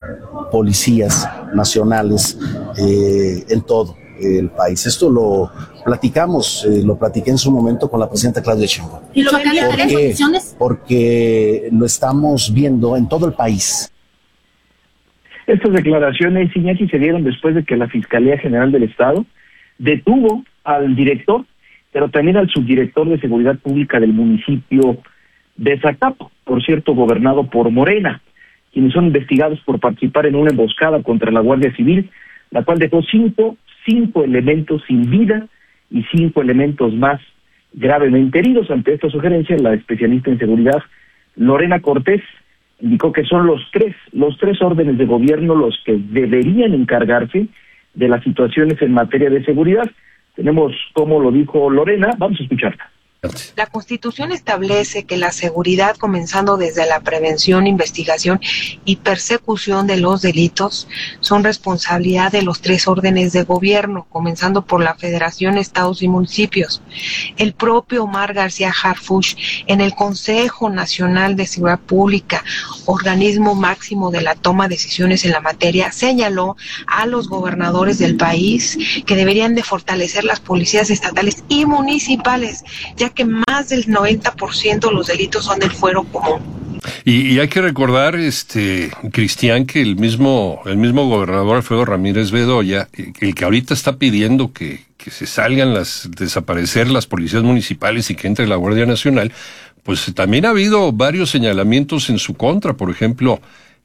policías nacionales en todo el país. Esto lo platiqué en su momento con la presidenta Claudia Sheinbaum. ¿Y lo vería en condiciones? Porque lo estamos viendo en todo el país. Estas declaraciones, Iñaki, se dieron después de que la Fiscalía General del Estado detuvo al director, pero también al subdirector de Seguridad Pública del municipio de Zacapo, por cierto, gobernado por Morena, quienes son investigados por participar en una emboscada contra la Guardia Civil, la cual dejó cinco elementos sin vida y 5 elementos más gravemente heridos. Ante esta sugerencia, la especialista en seguridad Lorena Cortés indicó que son los tres órdenes de gobierno los que deberían encargarse de las situaciones en materia de seguridad. Tenemos cómo lo dijo Lorena, vamos a escucharla. La Constitución establece que la seguridad, comenzando desde la prevención, investigación y persecución de los delitos, son responsabilidad de los 3 órdenes de gobierno, comenzando por la Federación, estados y municipios. El propio Omar García Harfuch, en el Consejo Nacional de Seguridad Pública, organismo máximo de la toma de decisiones en la materia, señaló a los gobernadores del país que deberían de fortalecer las policías estatales y municipales, ya que más del 90% de los delitos son del fuero común. Y hay que recordar, Cristian, que el mismo gobernador Alfredo Ramírez Bedoya, el que ahorita está pidiendo que se salgan desaparecer las policías municipales y que entre la Guardia Nacional, pues también ha habido varios señalamientos en su contra, por ejemplo,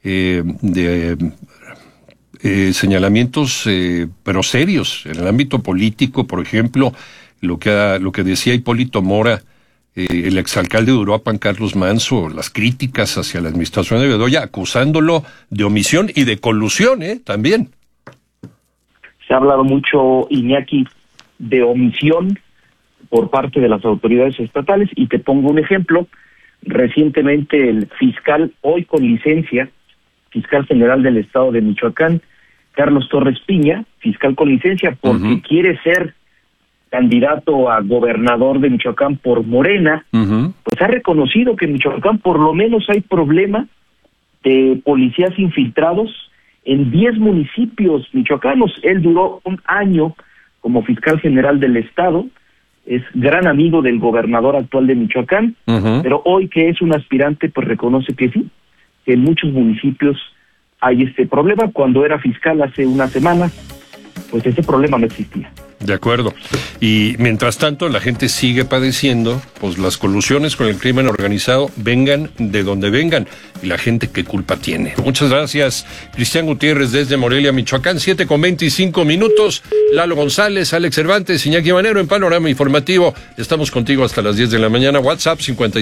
señalamientos pero serios en el ámbito político, por ejemplo, lo que decía Hipólito Mora, el exalcalde de Uruapan, Carlos Manso, las críticas hacia la administración de Bedoya, acusándolo de omisión y de colusión, también. Se ha hablado mucho, Iñaki, de omisión por parte de las autoridades estatales, y te pongo un ejemplo. Recientemente el fiscal, hoy con licencia, fiscal general del estado de Michoacán, Carlos Torres Piña, fiscal con licencia porque quiere ser candidato a gobernador de Michoacán por Morena, pues ha reconocido que en Michoacán por lo menos hay problema de policías infiltrados en 10 municipios michoacanos. Él duró 1 año como fiscal general del estado, es gran amigo del gobernador actual de Michoacán, pero hoy que es un aspirante, pues reconoce que sí, que en muchos municipios hay este problema. Cuando era fiscal hace una semana, pues ese problema no existía. De acuerdo. Y mientras tanto, la gente sigue padeciendo, pues las colusiones con el crimen organizado, vengan de donde vengan, y la gente qué culpa tiene. Muchas gracias, Cristian Gutiérrez desde Morelia, Michoacán, 7:25. Lalo González, Alex Cervantes, Iñaki Manero en Panorama Informativo. Estamos contigo hasta las 10 de la mañana. WhatsApp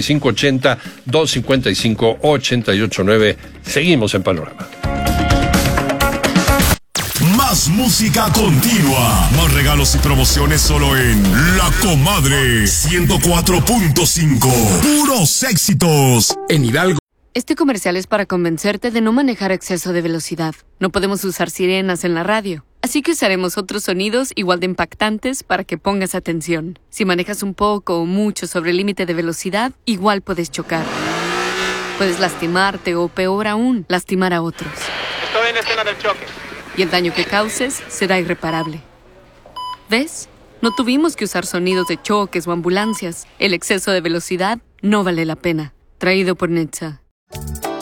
5580-255-889. Seguimos en Panorama. Más música continua, más regalos y promociones solo en La Comadre 104.5. Puros éxitos en Hidalgo. Este comercial es para convencerte de no manejar a exceso de velocidad. No podemos usar sirenas en la radio, así que usaremos otros sonidos igual de impactantes para que pongas atención. Si manejas un poco o mucho sobre el límite de velocidad, igual puedes chocar. Puedes lastimarte o, peor aún, lastimar a otros. Estoy en escena del choque. Y el daño que causes será irreparable. ¿Ves? No tuvimos que usar sonidos de choques o ambulancias. El exceso de velocidad no vale la pena. Traído por Netza.